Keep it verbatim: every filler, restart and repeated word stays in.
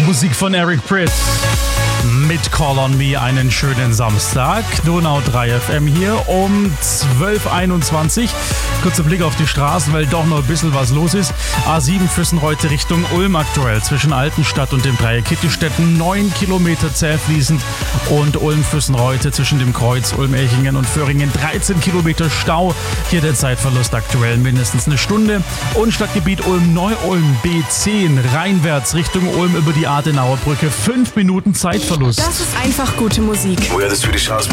Musik von Eric Prydz mit Call on Me. Einen schönen Samstag. Donau drei F M hier um zwölf Uhr einundzwanzig. Kurzer Blick auf die Straßen, weil doch noch ein bisschen was los ist. A sieben Füssenreute Richtung Ulm aktuell. Zwischen Altenstadt und dem Dreieck Kittelstetten neun Kilometer zäh fließend. Und Ulm-Füssenreute zwischen dem Kreuz Ulm-Echingen und Föhringen dreizehn Kilometer Stau. Hier der Zeitverlust aktuell mindestens eine Stunde. Und Stadtgebiet Ulm-Neu-Ulm B zehn rheinwärts Richtung Ulm über die Adenauerbrücke fünf Minuten Zeitverlust. Das ist einfach gute Musik. Woher das für die Chance